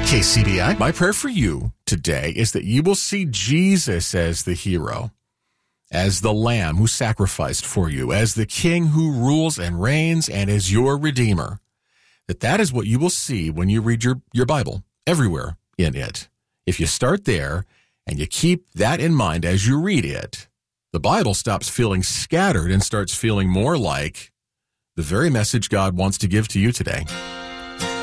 KCBI. My prayer for you today is that you will see Jesus as the hero, as the Lamb who sacrificed for you, as the King who rules and reigns, and as your Redeemer. That is what you will see when you read your Bible, everywhere in it. If you start there and you keep that in mind as you read it, the Bible stops feeling scattered and starts feeling more like the very message God wants to give to you today.